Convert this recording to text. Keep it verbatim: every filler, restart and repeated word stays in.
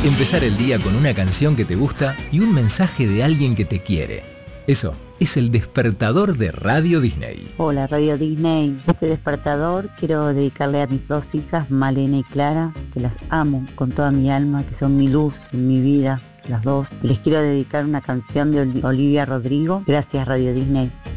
Empezar el día con una canción que te gusta y un mensaje de alguien que te quiere. Eso es el despertador de Radio Disney. Hola Radio Disney, este despertador quiero dedicarle a mis dos hijas, Malena y Clara, que las amo con toda mi alma, que son mi luz en mi vida, las dos. Les quiero dedicar una canción de Olivia Rodrigo. Gracias Radio Disney.